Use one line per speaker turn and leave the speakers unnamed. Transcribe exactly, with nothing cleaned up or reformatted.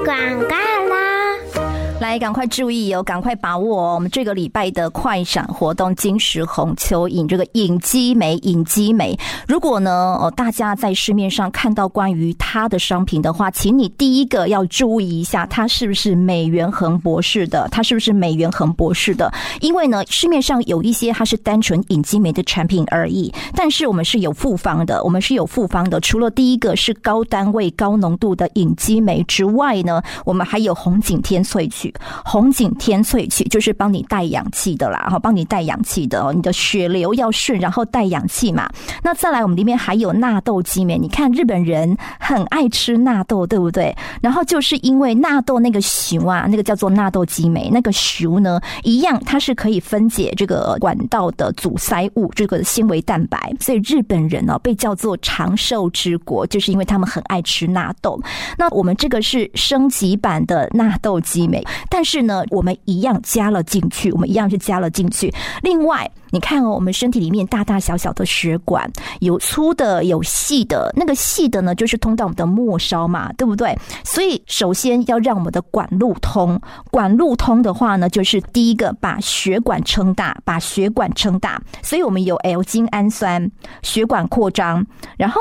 广告啦！
来，赶快注意哦，赶快把握哦！我们这个礼拜的快闪活动，金石红蚯蚓这个隐基酶，隐基酶。如果呢，哦，大家在市面上看到关于它的商品的话，请你第一个要注意一下，它是不是美元恒博士的？它是不是美元恒博士的？因为呢，市面上有一些它是单纯隐基酶的产品而已，但是我们是有复方的，我们是有复方的。除了第一个是高单位、高浓度的隐基酶之外呢，我们还有红景天萃取。红景天萃取就是帮你带氧气的啦，帮你带氧气的哦，你的血流要顺，然后带氧气嘛。那再来，我们里面还有纳豆基酶，你看日本人很爱吃纳豆，对不对？然后就是因为纳豆那个球啊，那个叫做纳豆基酶，那个球呢，一样它是可以分解这个管道的阻塞物，这个纤维蛋白，所以日本人哦被叫做长寿之国，就是因为他们很爱吃纳豆。那我们这个是升级版的纳豆基酶。但是呢，我们一样加了进去，我们一样是加了进去。另外，你看哦，我们身体里面大大小小的血管，有粗的，有细的。那个细的呢，就是通到我们的末梢嘛，对不对？所以首先要让我们的管路通。管路通的话呢，就是第一个把血管撑大，把血管撑大。所以我们有 L 精氨酸，血管扩张，然后